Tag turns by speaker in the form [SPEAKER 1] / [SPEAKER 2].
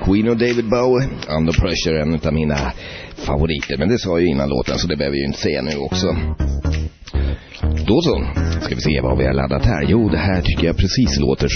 [SPEAKER 1] Queen och David Bowie, Under Pressure, en av mina favoriter. Men det sa jag ju innan låten, så det behöver vi ju inte säga nu också. Då så, ska vi se vad vi har laddat här. Jo, det här tycker jag precis låter